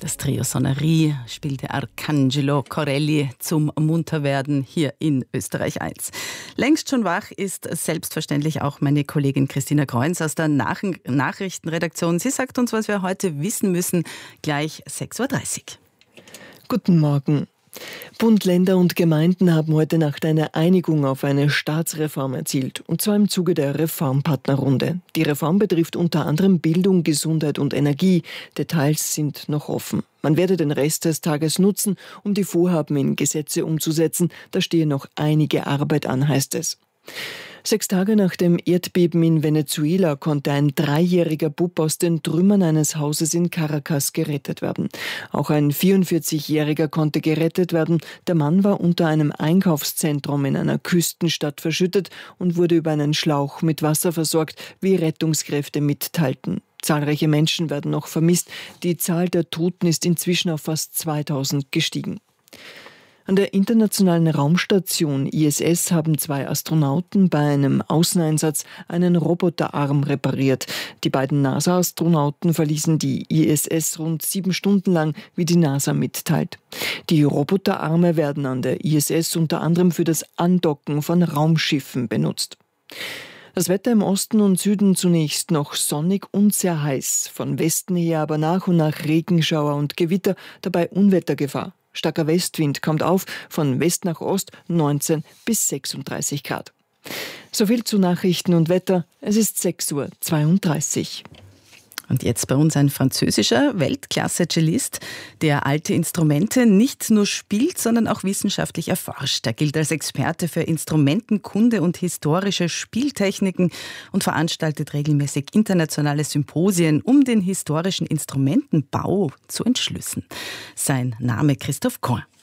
Das Trio Sonnerie spielte Arcangelo Corelli zum Munterwerden hier in Österreich 1. Längst schon wach ist selbstverständlich auch meine Kollegin Christina Kreunz aus der Nachrichtenredaktion. Sie sagt uns, was wir heute wissen müssen, gleich 6.30 Uhr. Guten Morgen. Bund, Länder und Gemeinden haben heute Nacht eine Einigung auf eine Staatsreform erzielt, und zwar im Zuge der Reformpartnerrunde. Die Reform betrifft unter anderem Bildung, Gesundheit und Energie. Details sind noch offen. Man werde den Rest des Tages nutzen, um die Vorhaben in Gesetze umzusetzen. Da stehe noch einige Arbeit an, heißt es. 6 Tage nach dem Erdbeben in Venezuela konnte ein 3-jähriger Bub aus den Trümmern eines Hauses in Caracas gerettet werden. Auch ein 44-Jähriger konnte gerettet werden. Der Mann war unter einem Einkaufszentrum in einer Küstenstadt verschüttet und wurde über einen Schlauch mit Wasser versorgt, wie Rettungskräfte mitteilten. Zahlreiche Menschen werden noch vermisst. Die Zahl der Toten ist inzwischen auf fast 2000 gestiegen. An der internationalen Raumstation ISS haben 2 Astronauten bei einem Außeneinsatz einen Roboterarm repariert. Die beiden NASA-Astronauten verließen die ISS rund 7 Stunden lang, wie die NASA mitteilt. Die Roboterarme werden an der ISS unter anderem für das Andocken von Raumschiffen benutzt. Das Wetter im Osten und Süden zunächst noch sonnig und sehr heiß. Von Westen her aber nach und nach Regenschauer und Gewitter, dabei Unwettergefahr. Starker Westwind kommt auf, von West nach Ost 19 bis 36 Grad. Soviel zu Nachrichten und Wetter. Es ist 6.32 Uhr. Und jetzt bei uns ein französischer Weltklasse-Cellist, der alte Instrumente nicht nur spielt, sondern auch wissenschaftlich erforscht. Er gilt als Experte für Instrumentenkunde und historische Spieltechniken und veranstaltet regelmäßig internationale Symposien, um den historischen Instrumentenbau zu entschlüsseln. Sein Name Christophe Coin.